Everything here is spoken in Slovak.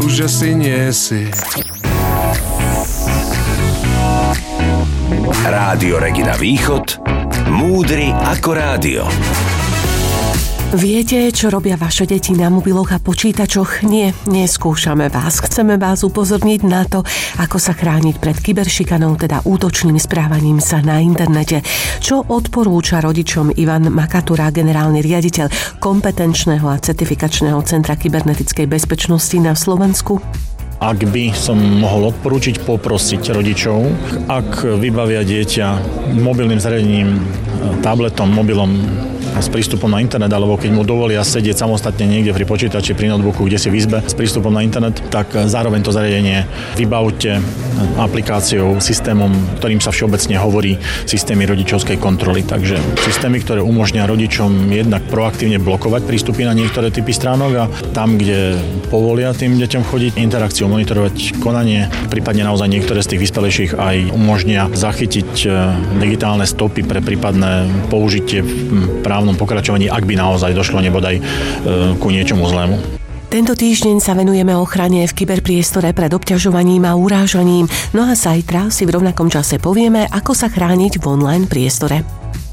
už asi nie si. Rádio Regina Východ. Múdry ako rádio. Viete, čo robia vaše deti na mobiloch a počítačoch? Nie, neskúšame vás. Chceme vás upozorniť na to, ako sa chrániť pred kyberšikanou, teda útočným správaním sa na internete. Čo odporúča rodičom Ivan Makatura, generálny riaditeľ kompetenčného a certifikačného centra kybernetickej bezpečnosti na Slovensku? Ak by som mohol odporúčiť, poprosiť rodičov, ak vybavia dieťa mobilným zariadením, tabletom, mobilom s prístupom na internet, alebo keď mu dovolia sedieť samostatne niekde pri počítači, pri notebooku, kde si v izbe s prístupom na internet, tak zároveň to zariadenie vybavte aplikáciou, systémom, ktorým sa všeobecne hovorí systémy rodičovskej kontroly. Takže systémy, ktoré umožnia rodičom jednak proaktívne blokovať prístupy na niektoré typy stránok a tam, kde povolia tým deťom chodiť, interakciu, monitorovať konanie, prípadne naozaj niektoré z tých vyspelejších aj umožnia zachytiť digitálne stopy pre prípadné použitie v právnom pokračovaní, ak by naozaj došlo nebodaj ku niečomu zlému. Tento týždeň sa venujeme ochrane v kyberpriestore pred obťažovaním a urážaním. No a zajtra si v rovnakom čase povieme, ako sa chrániť v online priestore.